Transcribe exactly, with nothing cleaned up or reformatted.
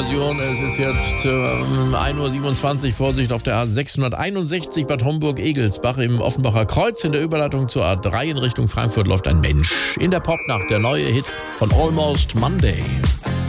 Kollision. Es ist jetzt ähm, ein Uhr siebenundzwanzig. Vorsicht auf der A sechshunderteinundsechzig Bad Homburg-Egelsbach im Offenbacher Kreuz. In der Überleitung zur A drei in Richtung Frankfurt läuft ein Mensch. In der Popnacht der neue Hit von Almost Monday.